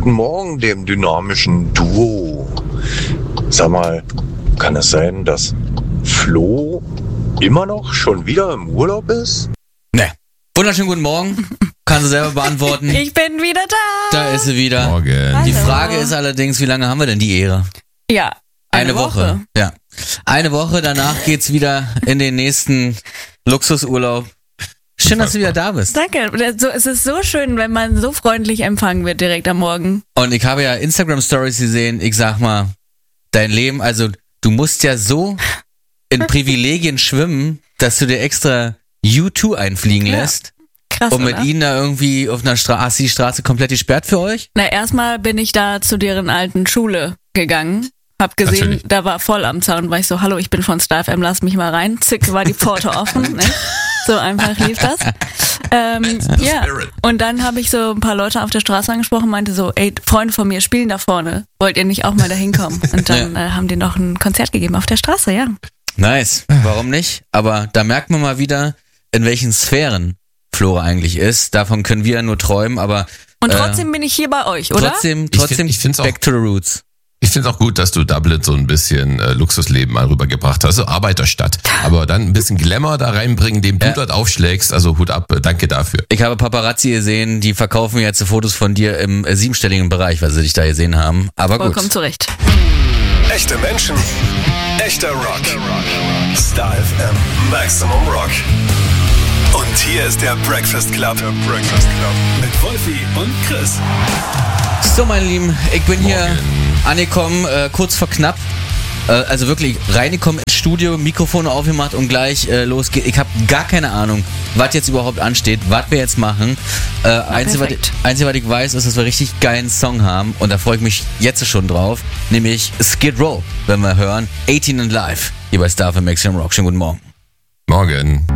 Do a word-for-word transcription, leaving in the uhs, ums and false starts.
Guten Morgen dem dynamischen Duo. Sag mal, kann es sein, dass Flo immer noch schon wieder im Urlaub ist? Ne. Wunderschönen guten Morgen. Kann sie selber beantworten. Ich bin wieder da. Da ist sie wieder. Morgen. Die Hallo. Frage ist allerdings, wie lange haben wir denn die Ehre? Ja, eine, Eine Woche. Woche. Ja. Eine Woche, danach geht's wieder in den nächsten Luxusurlaub. Schön, dass du wieder da bist. Danke. So, es ist so schön, wenn man so freundlich empfangen wird direkt am Morgen. Und ich habe ja Instagram-Stories gesehen, ich sag mal, dein Leben, also du musst ja so in Privilegien schwimmen, dass du dir extra U zwei einfliegen Ja. lässt. Krass, Und mit oder? ihnen da irgendwie auf einer Straße, hast du die Straße komplett gesperrt für euch? Na, erstmal bin ich da zu deren alten Schule gegangen. Hab gesehen, Natürlich. da war voll am Zaun, war ich so, hallo, ich bin von Star F M, lass mich mal rein. Zick, war die Pforte offen. Ne? So einfach lief das. Ähm, ja. Spirit. Und dann habe ich so ein paar Leute auf der Straße angesprochen, meinte so, ey, Freunde von mir spielen da vorne. Wollt ihr nicht auch mal da hinkommen? Und dann äh, haben die noch ein Konzert gegeben auf der Straße, ja. Nice. Warum nicht? Aber da merkt man mal wieder, in welchen Sphären Flora eigentlich ist. Davon können wir ja nur träumen, aber Und äh, trotzdem bin ich hier bei euch, oder? trotzdem, Ich trotzdem find- ich find's auch- back to the roots. Ich finde es auch gut, dass du Dublin so ein bisschen äh, Luxusleben mal rübergebracht hast. Also Arbeiterstadt. Aber dann ein bisschen Glamour da reinbringen, dem du Ja. dort aufschlägst. Also Hut ab, äh, danke dafür. Ich habe Paparazzi gesehen, die verkaufen jetzt Fotos von dir im äh, siebenstelligen Bereich, weil sie dich da gesehen haben. Aber Vollkommen gut. zurecht. Echte Menschen, echter Rock. Star F M, Maximum Rock. Und hier ist der Breakfast Club. Der Breakfast Club. Mit Wolfi und Chris. So, meine Lieben, ich bin hier Morgen. angekommen, äh, kurz vor knapp. Äh, also wirklich reingekommen ins Studio, Mikrofone aufgemacht und gleich äh, los geht. Ich habe gar keine Ahnung, was jetzt überhaupt ansteht, was wir jetzt machen. Äh, Einzige, was ich, perfekt. Einzige, was ich weiß, ist, dass wir richtig geilen Song haben und da freue ich mich jetzt schon drauf, nämlich Skid Row, wenn wir hören, achtzehn and Live, hier bei Star F M Maximum Rock. Schönen guten Morgen. Morgen.